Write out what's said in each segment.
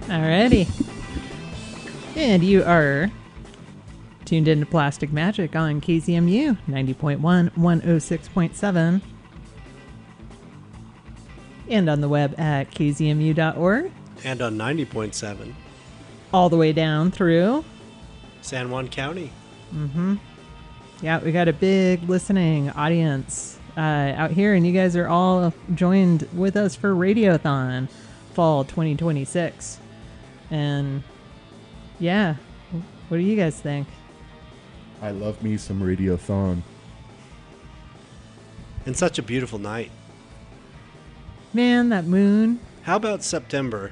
Alrighty. And you are tuned into Plastic Magic on KZMU 90.1, 106.7, and on the web at kzmu.org, And on 90.7, all the way down through. San Juan County. Yeah, we got a big listening audience out here, and you guys are all joined with us for Radiothon Fall 2026. And yeah, what do you guys think? I love me some Radiothon. And such a beautiful night. Man, that moon. How about September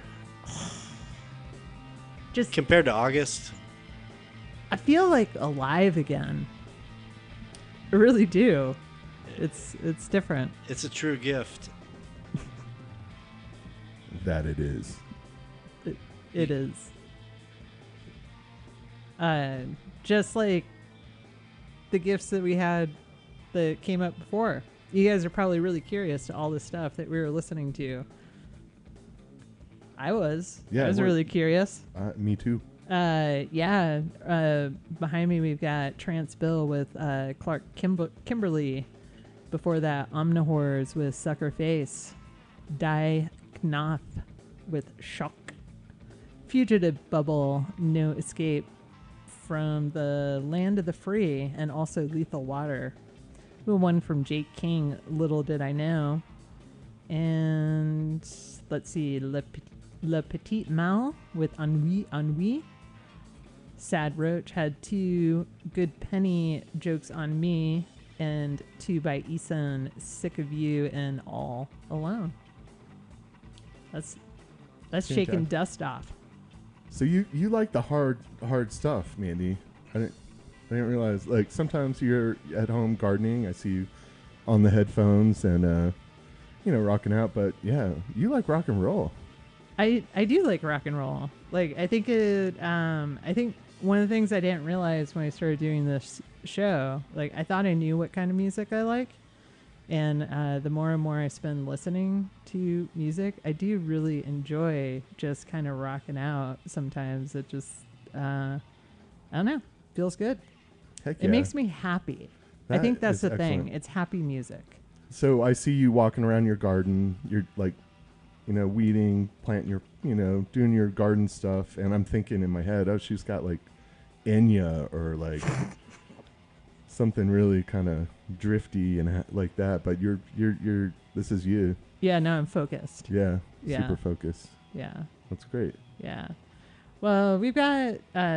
Just, compared to August? I feel like alive again. I really do. It's different. It's a true gift. That it is. It is. Just like the gifts that we had that came up before. You guys are probably really curious to all the stuff that we were listening to. I was. Yeah, I was we're- really curious. Me too. Yeah. Behind me we've got Trance Bill with Clark Kimberly. Before that, Omnihores with Sucker Face. Die Knopf with Shock. Fugitive Bubble, No Escape from the Land of the Free, and also Lethal Water. One from Jake King, Little Did I Know. And let's see, Le Petit Mal with Ennui. Sad Roach had 2 Good Penny Jokes on Me, and 2 by Eason, Sick of You and All Alone. That's shaking dust off. So you like the hard stuff, Mandy. I didn't realize, like, sometimes you're at home gardening, I see you on the headphones and rocking out, but yeah, you like rock and roll. I do like rock and roll. Like, I think one of the things I didn't realize when I started doing this show, like, I thought I knew what kind of music I like. And the more and more I spend listening to music, I do really enjoy just kind of rocking out. Sometimes it just, I don't know, feels good. Heck It yeah. makes me happy. I think that's is the thing. excellent. It's happy music. So I see you walking around your garden. You're like, weeding, planting your, doing your garden stuff. And I'm thinking in my head, oh, she's got like Enya or like something really kind of drifty and like that. But you're this is you. Yeah, no, I'm focused. Yeah. Yeah. Super focused. Yeah. That's great. Yeah. Well, we've got,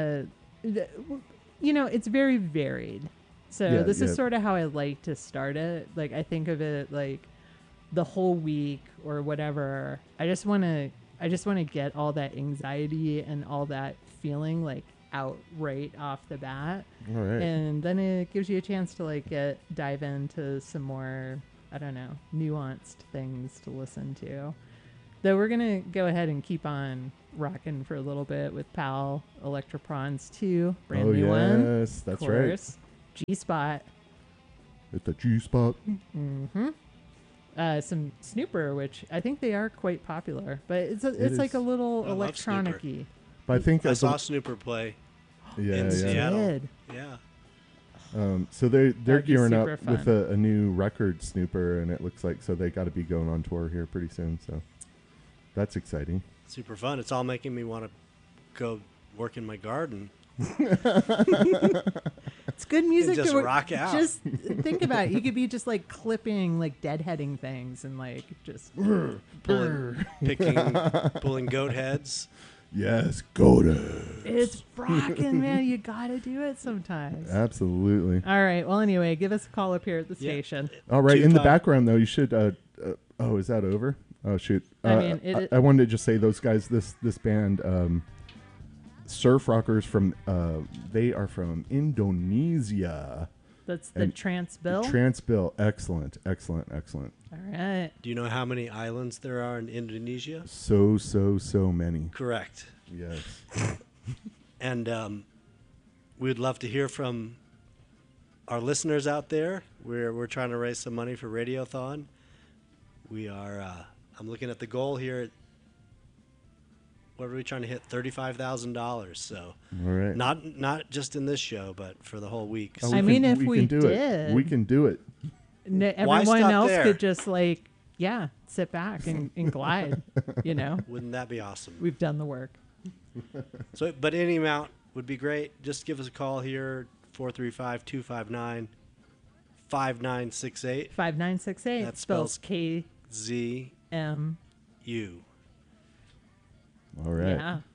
it's very varied. So Yeah, this yeah. is sort of how I like to start it. Like, I think of it like the whole week or whatever. I just want to get all that anxiety and all that feeling like out right off the bat. All right. And then it gives you a chance to like dive into some more, I don't know, nuanced things to listen to. Though we're going to go ahead and keep on rocking for a little bit with PAL Electroprons 2, brand new one. Yes, that's Of right. course. G-Spot. At the G-Spot. Some Snooper, which I think they are quite popular, but it's is. like a little I love electronic-y. But I think I as saw Snooper play. yeah. in Seattle. Did. Yeah. So they're That'd be gearing up super with fun. a new record, Snooper, and it looks like so they got to be going on tour here pretty soon. So that's exciting. Super fun. It's all making me want to go work in my garden. It's good music just to rock out. Just think about it. You could be just like clipping, like deadheading things, and like just Pulling goat heads. Yes, go to. it's rocking, man. You gotta do it sometimes. Absolutely. All right. Well, anyway, give us a call up here at the Yeah. station. All right. In the 25 background, though, you should. Oh, is that over? Oh, shoot. I mean, I wanted to just say those guys. This band, surf rockers from. They are from Indonesia. That's the And Trance Bill. Trance Bill. Excellent. Excellent. Excellent. All right. Do you know how many islands there are in Indonesia? So many. Correct. Yes. And we'd love to hear from our listeners out there. We're trying to raise some money for Radiothon. We are. I'm looking at the goal here. what are we trying to hit? $35,000. So All right. not just in this show, but for the whole week. Oh, So I mean, if we can do did. it. We can do it. Everyone stop else there? could just like, sit back and glide. wouldn't that be awesome? We've done the work. So, but any amount would be great. Just give us a call here, 435-259-5968. 5968 That spells spells KM. ZU. All right. Yeah.